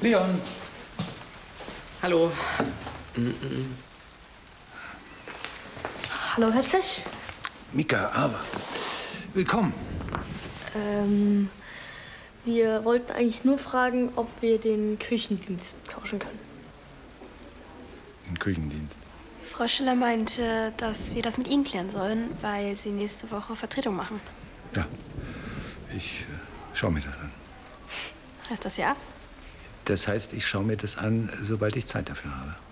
Leon. Hallo. Hallo, Herzlich. Mika, aber. Willkommen. Wir wollten eigentlich nur fragen, ob wir den Küchendienst tauschen können. Den Küchendienst. Frau Schiller meinte, dass wir das mit Ihnen klären sollen, weil Sie nächste Woche Vertretung machen. Ja. Ich schaue mir das an. Heißt das ja? Das heißt, ich schaue mir das an, sobald ich Zeit dafür habe.